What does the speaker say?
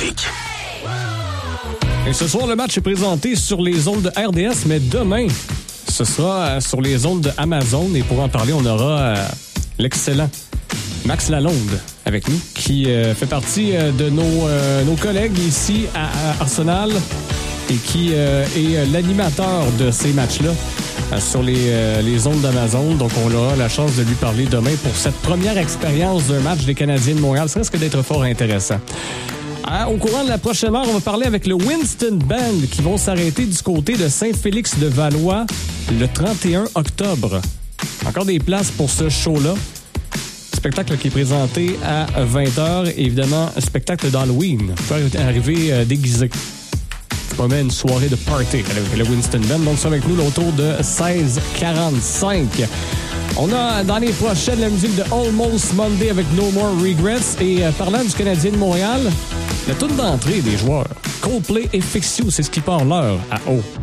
Dynamique. Et ce soir, le match est présenté sur les ondes de RDS, mais demain, ce sera sur les ondes de Amazon. Et pour en parler, on aura l'excellent Max Lalonde avec nous, qui fait partie de nos collègues ici à Arsenal et qui est l'animateur de ces matchs-là sur les ondes d'Amazon. Donc, on aura la chance de lui parler demain pour cette première expérience d'un match des Canadiens de Montréal. Ça risque d'être fort intéressant. Au courant de la prochaine heure, on va parler avec le Winston Band qui vont s'arrêter du côté de Saint-Félix-de-Valois le 31 octobre. Encore des places pour ce show-là. Spectacle qui est présenté à 20h. Évidemment, un spectacle d'Halloween. Vous pouvez arriver déguisé. Je promets une soirée de party avec le Winston Band. Donc, c'est avec nous autour de 16h45. On a dans les prochaines la musique de Almost Monday avec No More Regrets. Et parlant du Canadien de Montréal, la toute d'entrée des joueurs. Coldplay et Fix You, c'est ce qui part l'heure à haut.